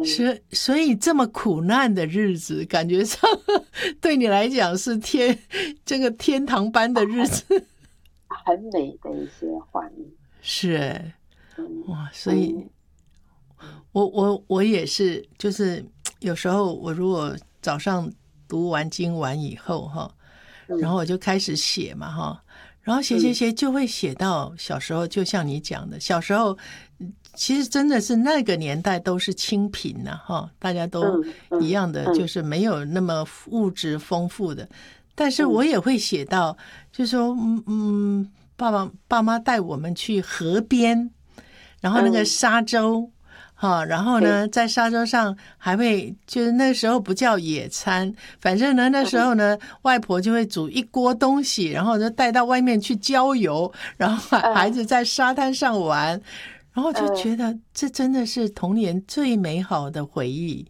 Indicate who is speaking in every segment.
Speaker 1: 所以这么苦难的日子，感觉上对你来讲是这个天堂般的日子，
Speaker 2: 很美的一些画面。
Speaker 1: 是哇，所以我也是，就是有时候我如果早上读完经完以后哈，然后我就开始写嘛哈，然后写就会写到小时候，就像你讲的，小时候其实真的是那个年代都是清贫呐哈，大家都一样的，就是没有那么物质丰富的，但是我也会写到，就是说爸妈带我们去河边，然后那个沙洲。然后呢，在沙洲上还会，就是那时候不叫野餐，反正呢，那时候呢，外婆就会煮一锅东西，然后就带到外面去郊游，然后孩子在沙滩上玩，然后就觉得这真的是童年最美好的回忆。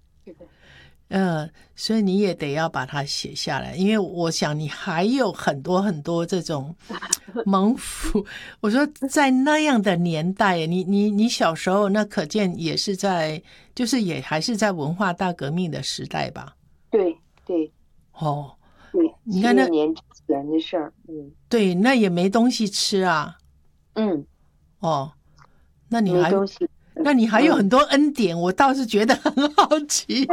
Speaker 1: 所以你也得要把它写下来，因为我想你还有很多很多这种蒙福。我说在那样的年代，你小时候那可见也是在，就是也还是在文化大革命的时代吧？
Speaker 2: 对，
Speaker 1: 对，
Speaker 2: 你看那年之前的事儿，
Speaker 1: 对，那也没东西吃啊，那你还
Speaker 2: 没东西。
Speaker 1: 那你还有很多恩典，我倒是觉得很好奇。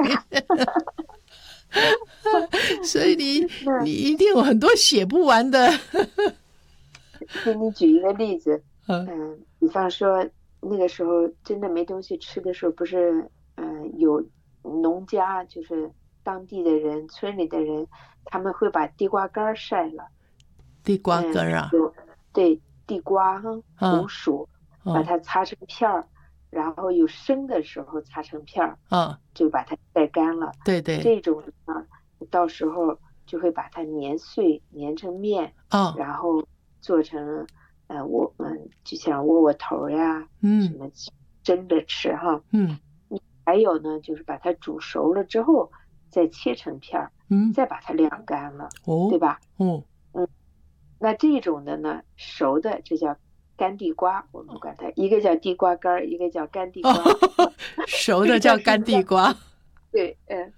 Speaker 1: 所以你一定有很多写不完的。
Speaker 2: 给你举一个例子，比方说那个时候真的没东西吃的时候，不是有农家，就是当地的人，村里的人，他们会把地瓜干晒了。
Speaker 1: 地瓜干啊？
Speaker 2: 对，地瓜红薯，把它擦成片儿。然后有生的时候擦成片儿，就把它晒干了。
Speaker 1: 对对，
Speaker 2: 这种呢，到时候就会把它碾碎，碾成面，然后做成就像窝头呀，什么蒸着吃哈。还有呢，就是把它煮熟了之后，再切成片儿，再把它晾干了，对吧？那这种的呢，熟的这叫干地瓜，我们管它一个叫地瓜干，一个叫干地瓜。
Speaker 1: 熟的叫干地瓜。
Speaker 2: 对，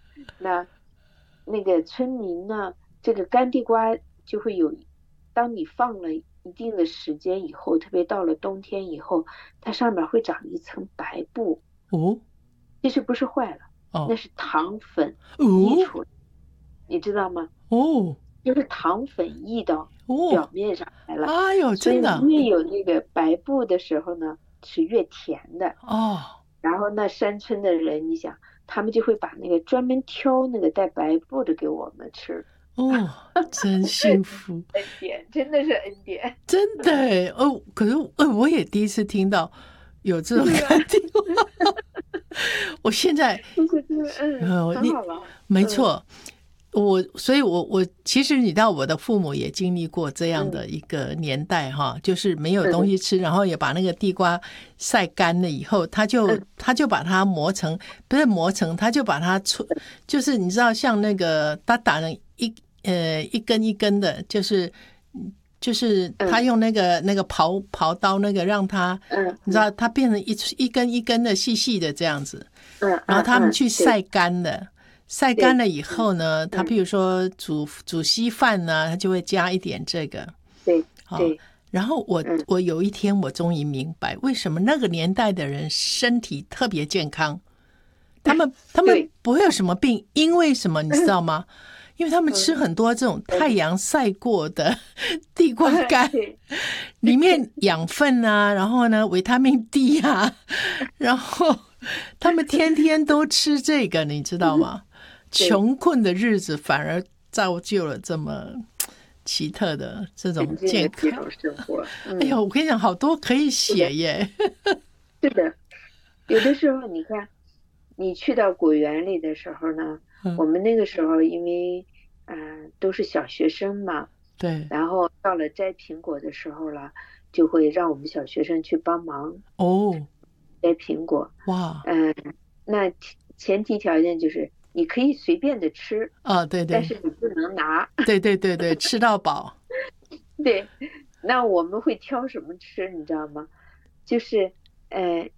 Speaker 2: 那个村民呢，这个干地瓜就会有，当你放了一定的时间以后，特别到了冬天以后，它上面会长一层白布。其实不是坏了，那是糖粉溢出来，你知道吗？就是糖粉溢到表面上来了。
Speaker 1: 哎呦，真的！
Speaker 2: 所以越有那个白布的时候呢，是越甜的。然后那山村的人，你想，他们就会把那个专门挑那个带白布的给我们吃。
Speaker 1: 真幸福！
Speaker 2: 恩典，真的是恩典，
Speaker 1: 真的。可是我也第一次听到有这种干地瓜。我现在
Speaker 2: 很好了，
Speaker 1: 没错。所以我其实你知道，我的父母也经历过这样的一个年代哈，就是没有东西吃，然后也把那个地瓜晒干了以后，他就把它不是磨成，他就把它就是你知道像那个他打成一根一根的，就是他用那个刨刀那个让它你知道它变成一根一根的细细的这样子，然后他们去晒干了。晒干了以后呢，他譬如说煮稀饭呢，他就会加一点这个。
Speaker 2: 对，
Speaker 1: 然后我有一天我终于明白，为什么那个年代的人身体特别健康，他们不会有什么病，因为什么你知道吗？因为他们吃很多这种太阳晒过的地瓜干，里面养分啊，然后呢维他命 D 啊，然后他们天天都吃这个，你知道吗？穷困的日子反而造就了这么奇特的这种健康
Speaker 2: 生活。
Speaker 1: 哎呦，我跟你讲，好多可以写耶。
Speaker 2: 是的，有的时候你看，你去到果园里的时候呢，我们那个时候因为都是小学生嘛，
Speaker 1: 对，
Speaker 2: 然后到了摘苹果的时候了，就会让我们小学生去帮忙摘苹果。
Speaker 1: 哇，
Speaker 2: 那前提条件就是你可以随便的吃
Speaker 1: 对，
Speaker 2: 但是你不能拿。
Speaker 1: 对，吃到饱。
Speaker 2: 对，那我们会挑什么吃，你知道吗？就是